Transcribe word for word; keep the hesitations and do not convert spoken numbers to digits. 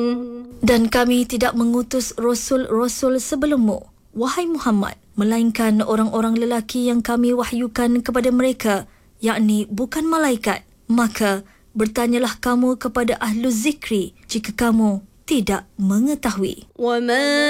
Dan kami tidak mengutus Rasul-Rasul sebelummu, wahai Muhammad, melainkan orang-orang lelaki yang kami wahyukan kepada mereka, yakni bukan malaikat. Maka bertanyalah kamu kepada ahlu zikri jika kamu tidak mengetahui. وَمَا